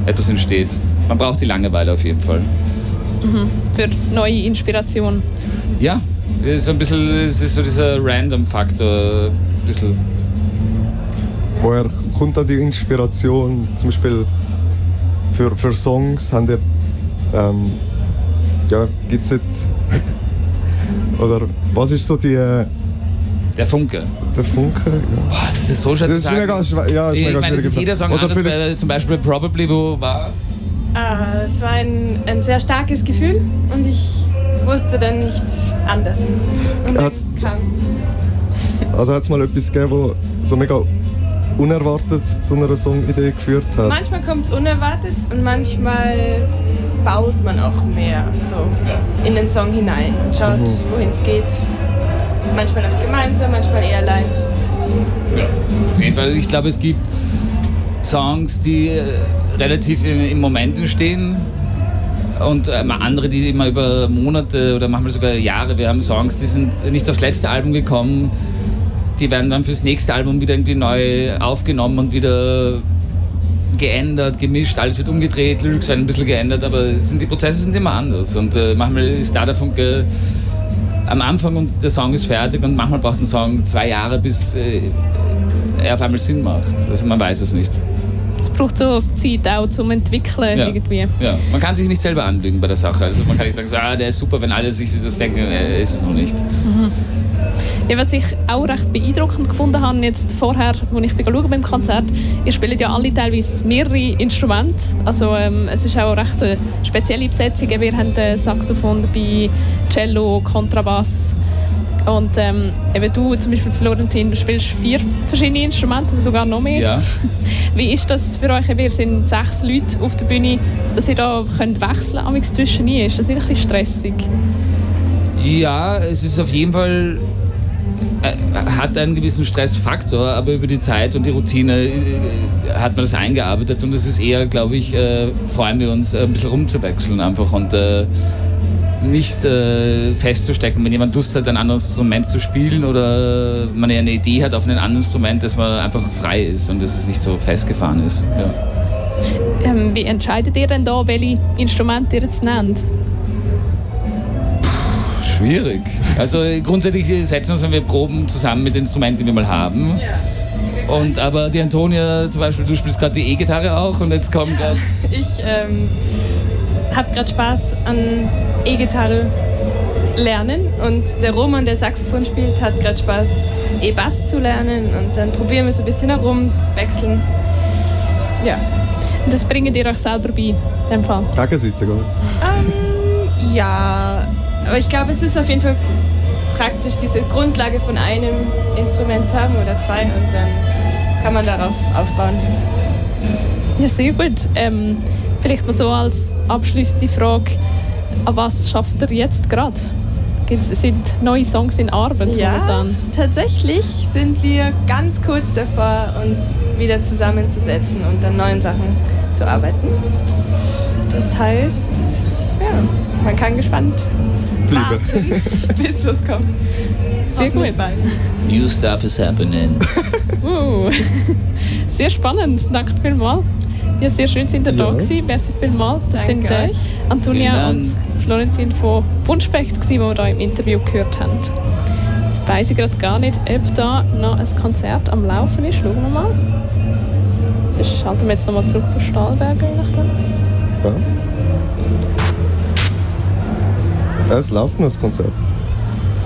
etwas entsteht. Man braucht die Langeweile auf jeden Fall. Für neue Inspiration. Ja, so ein bisschen, es ist so dieser Random-Faktor. Ein bisschen. Woher kommt dann die Inspiration, zum Beispiel für Songs? Habt ihr, gibt es oder was ist so die... Der Funke. Der Funke, ja. Boah, das ist so schwer zu sagen. Das ist mega ich meine, das ist jeder Song oder anders. Zum Beispiel Probably, wo war... Es war ein sehr starkes Gefühl und ich wusste dann nicht anders. Und dann kam es. Also hat es mal etwas gegeben, wo so mega unerwartet zu einer Songidee geführt hat? Manchmal kommt es unerwartet und manchmal baut man auch mehr so in den Song hinein und schaut, wohin es geht. Manchmal auch gemeinsam, manchmal eher allein. Ja, auf jeden Fall. Ich glaube, es gibt Songs, die relativ im Moment entstehen und andere, die immer über Monate oder manchmal sogar Jahre. Wir haben Songs, die sind nicht aufs letzte Album gekommen, die werden dann fürs nächste Album wieder irgendwie neu aufgenommen und wieder geändert, gemischt, alles wird umgedreht, Lyrics werden ein bisschen geändert, aber die Prozesse sind immer anders und manchmal ist da der Funke am Anfang und der Song ist fertig und manchmal braucht ein Song 2 Jahre, bis er auf einmal Sinn macht. Also man weiß es nicht. Es braucht so Zeit auch zum Entwickeln irgendwie. Ja, man kann sich nicht selber anlügen bei der Sache. Also man kann nicht sagen, so, der ist super, wenn alle sich das denken, ist es noch nicht. Ja, was ich auch recht beeindruckend gefunden habe, jetzt vorher, als ich schauen beim Konzert, ihr spielt ja alle teilweise mehrere Instrumente. Also es ist auch recht eine spezielle Besetzung. Wir haben Saxophon dabei, Cello, Kontrabass. Und eben du zum Beispiel, Florentin, du spielst 4 verschiedene Instrumente, sogar noch mehr. Ja. Wie ist das für euch? Wir sind 6 Leute auf der Bühne, dass ihr da könnt wechseln könnt, zwischendurch. Ist das nicht ein bisschen stressig? Ja, es ist auf jeden Fall, hat einen gewissen Stressfaktor, aber über die Zeit und die Routine hat man das eingearbeitet und es ist eher, glaube ich, freuen wir uns, ein bisschen rumzuwechseln einfach und nicht festzustecken, wenn jemand Lust hat, ein anderes Instrument zu spielen oder man eine Idee hat auf ein anderes Instrument, dass man einfach frei ist und dass es nicht so festgefahren ist. Ja. Wie entscheidet ihr denn da, welche Instrumente ihr jetzt nennt? Schwierig. Also grundsätzlich setzen wir uns, wenn wir proben, zusammen mit den Instrumenten, die wir mal haben. Und aber die Antonia zum Beispiel, du spielst gerade die E-Gitarre auch und jetzt kommt gerade... Ich habe gerade Spaß an E-Gitarre lernen und der Roman, der Saxophon spielt, hat gerade Spaß, E-Bass zu lernen und dann probieren wir so ein bisschen herum, wechseln. Ja. Und das bringt ihr euch selber bei, in dem Fall? Gegenseitig, oder? Ja, aber ich glaube, es ist auf jeden Fall praktisch, diese Grundlage von einem Instrument zu haben oder 2 und dann kann man darauf aufbauen. Ja, sehr gut. Vielleicht noch so als abschließende Frage, an was schafft ihr jetzt gerade? Sind neue Songs in Arbeit momentan? Tatsächlich sind wir ganz kurz davor, uns wieder zusammenzusetzen und an neuen Sachen zu arbeiten. Das heißt, ja, man kann gespannt warten, bis was kommt. Sehr gut. New stuff is happening. Sehr spannend, danke vielmals. Ja, sehr schön, sind ihr da gewesen. Merci vielmals. Das Danke sind Antonia und Florentin von Wunschspecht, die wir hier im Interview gehört haben. Jetzt weiss ich gerade gar nicht, ob da noch ein Konzert am Laufen ist. Schauen wir mal. Dann schalten wir jetzt nochmal zurück zu Stahlberger. Ja. Es läuft noch das Konzert.